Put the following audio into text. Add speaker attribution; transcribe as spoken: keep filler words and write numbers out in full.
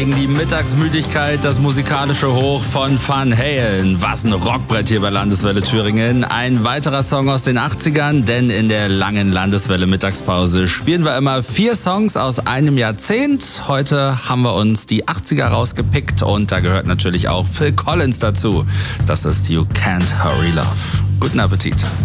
Speaker 1: gegen die Mittagsmüdigkeit, das musikalische Hoch von Van Halen. Was ein Rockbrett hier bei Landeswelle Thüringen. Ein weiterer Song aus den achtzigern, denn in der langen Landeswelle Mittagspause spielen wir immer vier Songs aus einem Jahrzehnt. Heute haben wir uns die achtziger rausgepickt und da gehört natürlich auch Phil Collins dazu. Das ist You Can't Hurry Love. Guten Appetit.